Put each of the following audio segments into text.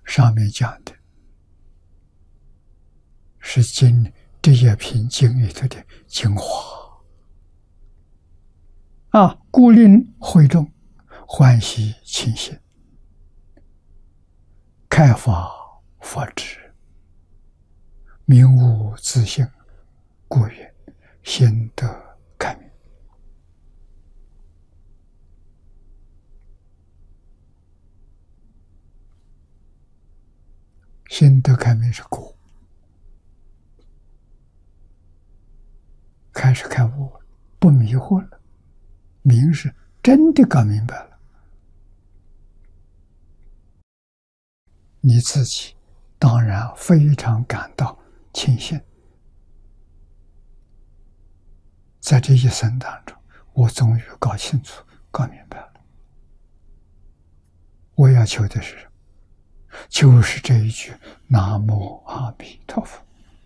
上面讲的是这一篇经里头的精华啊，故令会众欢喜清心，开发佛智，明悟自性，故曰心得开明。心得开明是果，开始开悟，不迷惑了。明是真的搞明白了，你自己当然非常感到庆幸。在这一生当中，我终于搞清楚、搞明白了。我要求的是什么？就是这一句南无阿弥陀佛。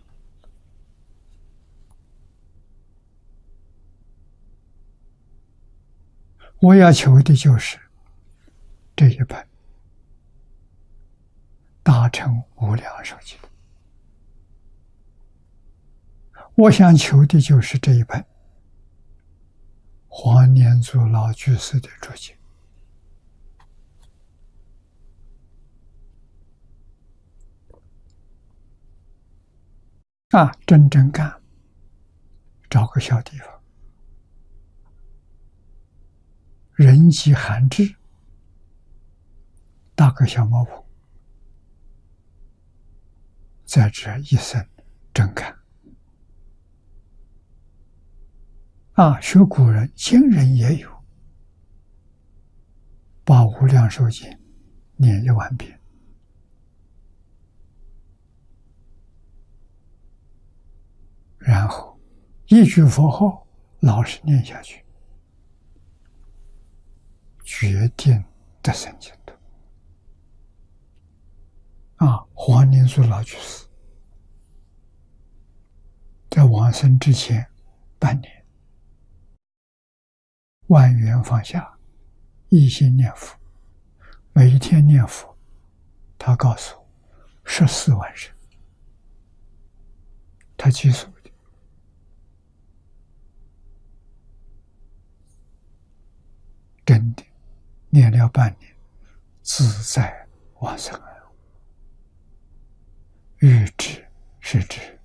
我要求的就是这一本大乘无量寿经。我想求的就是这一本黄念祖老居士的注解。真正干，找个小地方，人迹罕至，搭个小茅棚，在这一生真干。学古人今人也有，把无量寿经念1万遍，然后一句佛号老实念下去，决定得生净土。黄念祖老居士在往生之前半年，万缘放下，一心念佛，每一天念佛，他告诉我14万声，他记述的。真的念了半年，自在往生而入，欲知是知，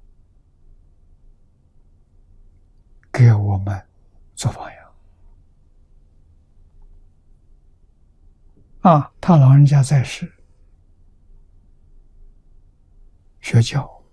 给我们做榜样。他老人家在世学教，